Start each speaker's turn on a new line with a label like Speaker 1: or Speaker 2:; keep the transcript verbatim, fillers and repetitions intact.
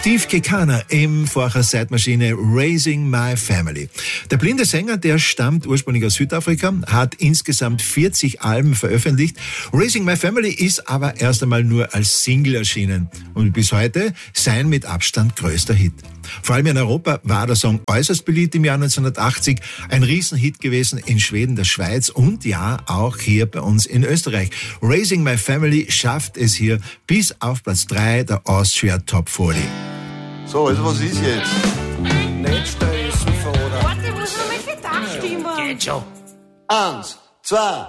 Speaker 1: Steve Kekana im Vorher Zeitmaschine Raising My Family. Der blinde Sänger, der stammt ursprünglich aus Südafrika, hat insgesamt vierzig Alben veröffentlicht. Raising My Family ist aber erst einmal nur als Single erschienen und bis heute sein mit Abstand größter Hit. Vor allem in Europa war der Song äußerst beliebt im Jahr neunzehnhundertachtzig, ein Riesenhit gewesen in Schweden, der Schweiz und ja, auch hier bei uns in Österreich. Raising My Family schafft es hier bis auf Platz drei der Austria Top vierzig.
Speaker 2: So, also was ist jetzt?
Speaker 3: Nicht stößen, Vater.
Speaker 4: Warte, ich muss noch mal gedacht, immer.
Speaker 3: Geht schon.
Speaker 2: Eins, zwei,